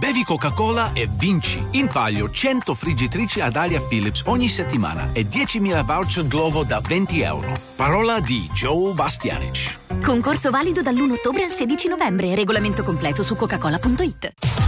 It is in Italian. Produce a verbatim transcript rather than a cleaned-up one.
Bevi Coca-Cola e vinci. In palio cento friggitrici ad aria Philips ogni settimana e diecimila voucher Glovo da venti euro. Parola di Joe Bastianic. Concorso valido dall'primo ottobre al sedici novembre. Regolamento completo su coca cola punto it.